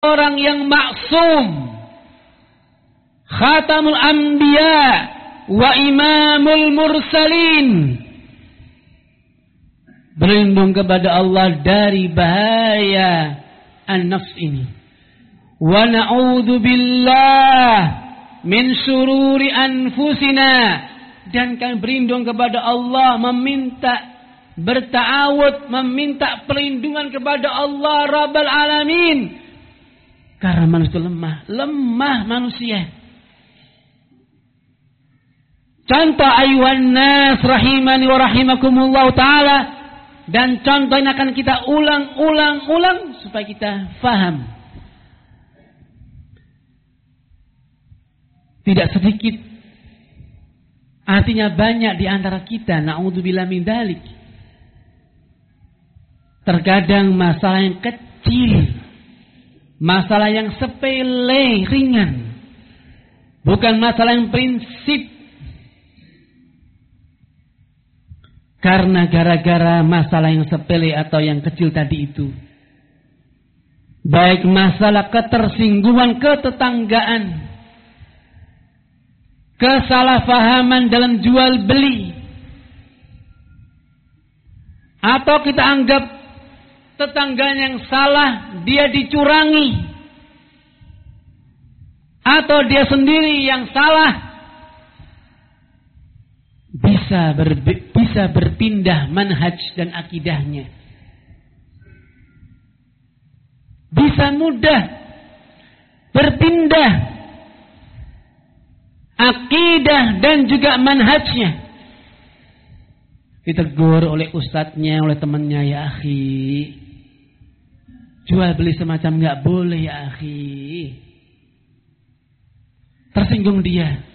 orang yang maksum, khatamul anbiya wa imamul mursalin. Berlindung kepada Allah dari bahaya an-nafs ini. Wa na'udzu billah min syururi anfusina, dan kami berlindung kepada Allah, berta'awud, meminta perlindungan kepada Allah Rabbal Alamin. Karena manusia lemah manusia. Contoh ayuhan nas rahimani wa rahimakumullah ta'ala. Dan contoh ini akan kita ulang supaya kita faham. Tidak sedikit, artinya banyak di antara kita, na'udzubillah min dzalik, terkadang masalah yang kecil, masalah yang sepele, ringan, bukan masalah yang prinsip. Karena gara-gara masalah yang sepele atau yang kecil tadi itu, baik masalah ketersinggungan ketetanggaan, kesalahpahaman dalam jual beli, atau kita anggap tetangganya yang salah, dia dicurangi, atau dia sendiri yang salah, bisa berpindah manhaj dan akidahnya. Bisa mudah berpindah akidah dan juga manhajnya. Ditegur oleh ustadznya, oleh temannya, ya akhi, jual beli semacam nggak boleh ya akhi. Tersinggung dia.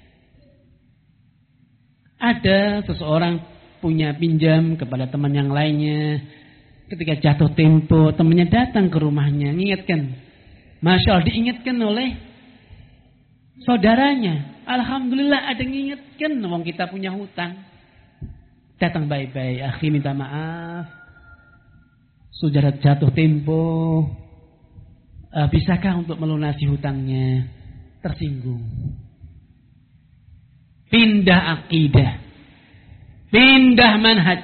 Ada seseorang punya pinjam kepada teman yang lainnya. Ketika jatuh tempo, temannya datang ke rumahnya, mengingatkan. Masya Allah, diingatkan oleh saudaranya. Alhamdulillah ada yang mengingatkan, wong kita punya hutang. Datang baik-baik, akhi minta maaf, sudah jatuh tempo, bisakah untuk melunasi hutangnya? Tersinggung. Pindah akidah, pindah manhaj.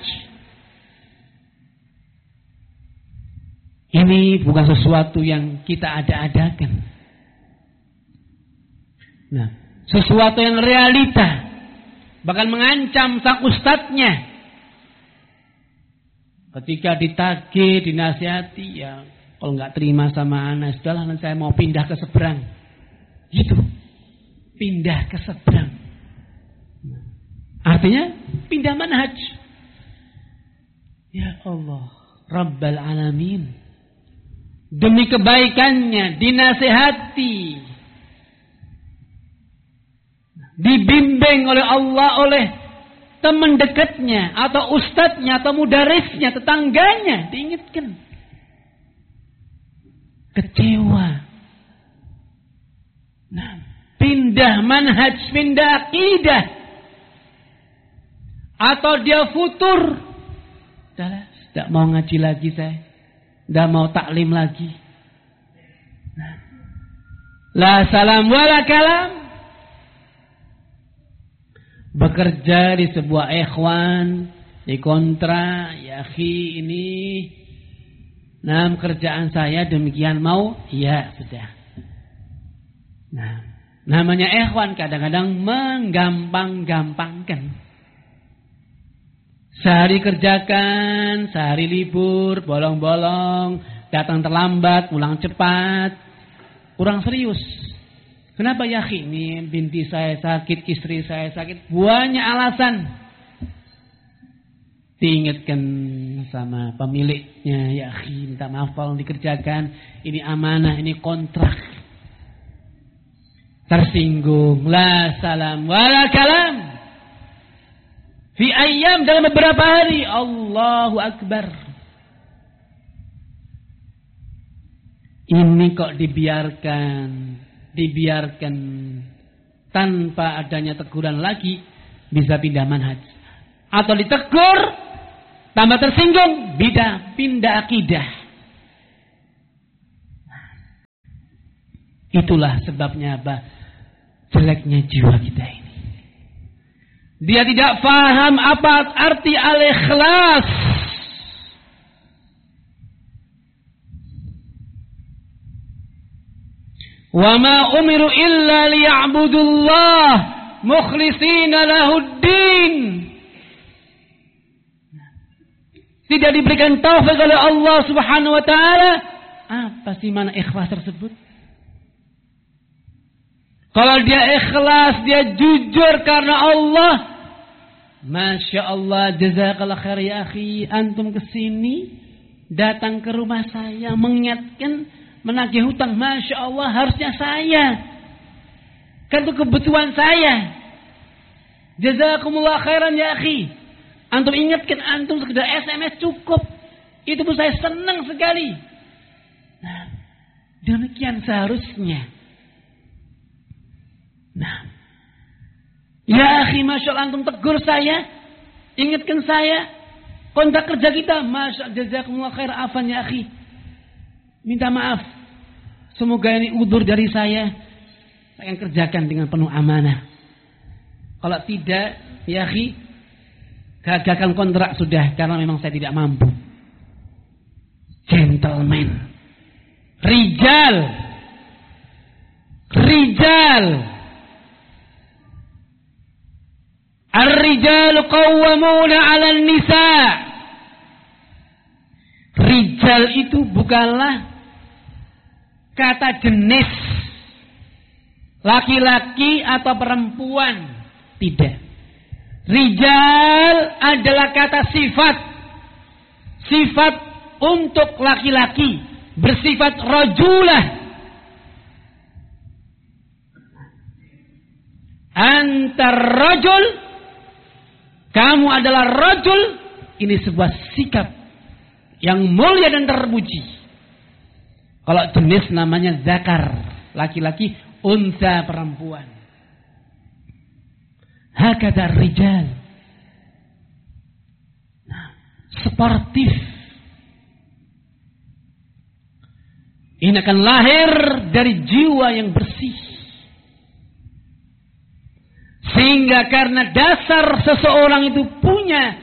Ini bukan sesuatu yang kita ada-adakan. Nah, sesuatu yang realita, bahkan mengancam sang ustadznya. Ketika ditagih, dinasihati, ya kalau nggak terima sama anak, sudahlah saya mau pindah ke seberang. Gitu, pindah ke seberang. Artinya pindah manhaj. Ya Allah, Rabbal Alamin, demi kebaikannya dinasihati, dibimbing oleh Allah, oleh teman dekatnya atau ustadznya atau mudarisnya, tetangganya, diingatkan. Kecewa. Nah, pindah manhaj, pindah akidah. Atau dia futur. Tidak mau ngaji lagi saya. Tidak mau taklim lagi. Nah. La salam wala kalam. Bekerja di sebuah ikhwan, di kontra, ya akhi ini, nah kerjaan saya demikian mau, ya sudah. Nah, namanya ikhwan kadang-kadang menggampang-gampangkan. Sehari kerjakan, sehari libur, bolong-bolong, datang terlambat, pulang cepat, kurang serius. Kenapa ya akhi? Ini binti saya sakit, istri saya sakit, banyak alasan. Diingatkan sama pemiliknya, ya akhi minta maaf kalau dikerjakan, ini amanah, ini kontrak. Tersinggung, la salam wala kalam. Fi ayyam, dalam beberapa hari, Allahu Akbar. Ini kok dibiarkan tanpa adanya teguran lagi, bisa pindah manhaj. Atau ditegur, tambah tersinggung, pindah akidah. Itulah sebabnya apa? Jeleknya jiwa kita ini. Dia tidak faham apa arti al-ikhlas. Wa ma umiru illa liya'budullah mukhlishina lahuddin. Tidak diberikan taufik oleh Allah Subhanahu wa taala. Apa sih mana ikhlas tersebut? Kalau dia ikhlas, dia jujur karena Allah, Masya Allah, jazakallah khair ya akhi. Antum kesini, datang ke rumah saya, mengingatkan, menagih hutang. Masya Allah, harusnya saya. Kan itu kebutuhan saya. Jazakumullah khairan ya akhi. Antum ingatkan, antum sekedar SMS cukup. Itu pun saya senang sekali. Nah, demikian seharusnya. Nah, ya akhi, Masya Allah, antum tegur saya, ingatkan saya, kontrak kerja kita, Masya Allah, jazakumullah khair, afan ya akhi, minta maaf, semoga ini udzur dari saya akan kerjakan dengan penuh amanah. Kalau tidak, ya akhi, gagalkan kontrak sudah, karena memang saya tidak mampu. Gentleman, rijal, Ar-rijalu qawwamuna 'alan nisa. Rijal itu bukanlah kata jenis laki-laki atau perempuan. Tidak. Rijal adalah kata sifat. Sifat untuk laki-laki. Bersifat rajulah. Antar rajul, kamu adalah rajul. Ini sebuah sikap yang mulia dan terpuji. Kalau jenis namanya zakar, laki-laki, unsa, perempuan. Hakadha rijal. Nah, sportif. Ini akan lahir dari jiwa yang bersih. Sehingga karena dasar seseorang itu punya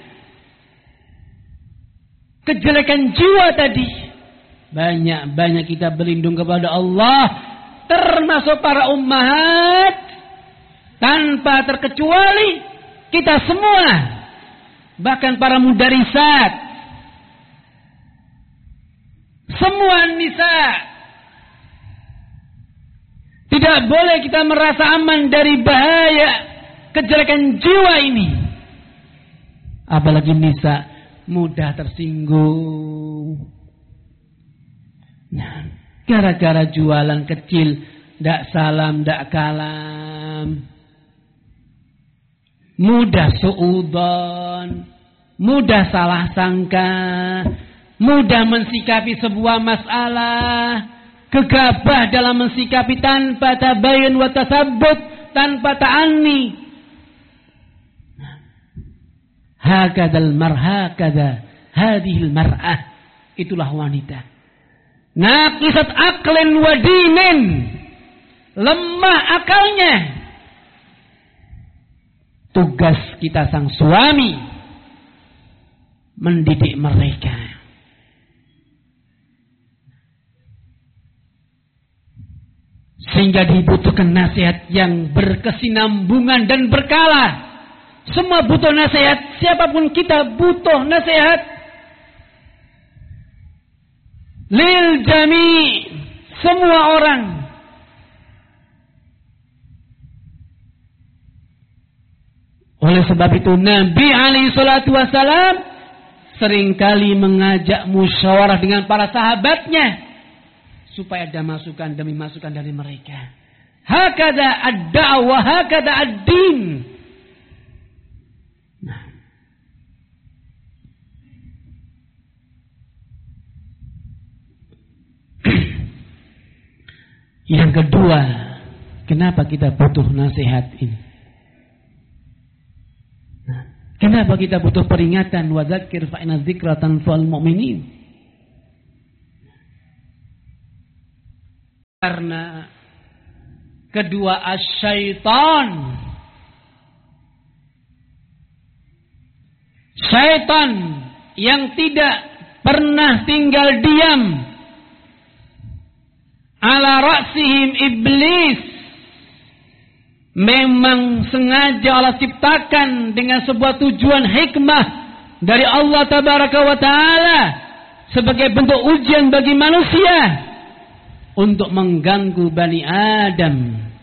kejelekan jiwa tadi, banyak kita berlindung kepada Allah, termasuk para ummahat, tanpa terkecuali kita semua, bahkan para mudarisat, semua nisa. Tidak boleh kita merasa aman dari bahaya kejelekan jiwa ini. Apalagi nisa, mudah tersinggung. Nah, gara-gara jualan kecil, ndak salam, ndak kalam. Mudah suudzon, mudah salah sangka, mudah mensikapi sebuah masalah, gegabah dalam mensikapi tanpa tabayun wa tasabbut, tanpa ta'anni. Hakadzal marhakadza hadhil mar'ah, itulah wanita. Naqisat aqlin wa dinin, lemah akalnya. Tugas kita sang suami mendidik mereka. Sehingga dibutuhkan nasihat yang berkesinambungan dan berkala. Semua butuh nasihat. Siapapun kita butuh nasihat. Lil jami'. Semua orang. Oleh sebab itu Nabi alaihi salatu wassalam seringkali mengajak musyawarah dengan para sahabatnya. Supaya ada masukan demi masukan dari mereka. Hakada ad-da'wah, hakada ad-din. Nah. Yang kedua, kenapa kita butuh nasihat ini? Nah, kenapa kita butuh peringatan? Wa dzakir fa inna dzikra tanfa'ul mu'minin. Karena kedua asyaitan. Syaitan yang tidak pernah tinggal diam. Ala ra'sihim iblis. Memang sengaja Allah ciptakan dengan sebuah tujuan hikmah dari Allah Tabaraka wa Ta'ala sebagai bentuk ujian bagi manusia untuk mengganggu Bani Adam.